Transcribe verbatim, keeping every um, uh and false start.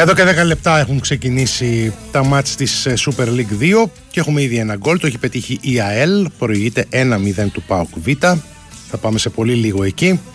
Εδώ και δέκα λεπτά έχουν ξεκινήσει τα μάτς της Super League δύο και έχουμε ήδη ένα γκολ, το έχει πετύχει η ΑΕΛ, προηγείται ένα μηδέν του ΠΑΟΚ Β. Θα πάμε σε πολύ λίγο εκεί.